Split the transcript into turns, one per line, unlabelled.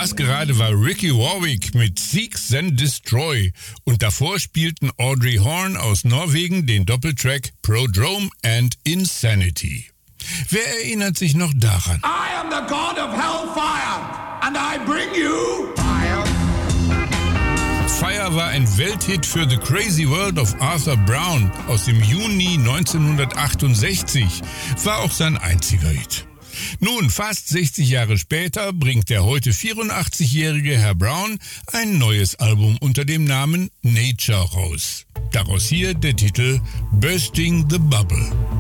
Das gerade war Ricky Warwick mit Seek Then Destroy und davor spielten Audrey Horne aus Norwegen den Doppeltrack Prodrome and Insanity. Wer erinnert sich noch daran?
I am the god of hellfire and I bring you fire.
Fire war ein Welthit für The Crazy World of Arthur Brown aus dem Juni 1968, war auch sein einziger Hit. Nun, fast 60 Jahre später bringt der heute 84-jährige Herr Brown ein neues Album unter dem Namen Nature raus. Daraus hier der Titel Bursting the Bubble.